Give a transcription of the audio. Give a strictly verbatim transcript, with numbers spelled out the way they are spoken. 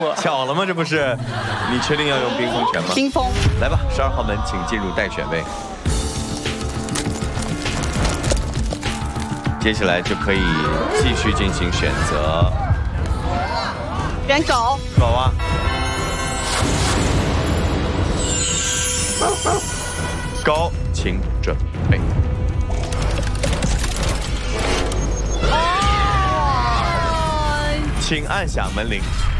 巧了吗？这不是？你确定要用冰封拳吗？ 冰封。 来吧，十二号门，请进入待选位。接下来就可以继续进行选择。 选狗。 狗啊。狗，请准备。请按响门铃。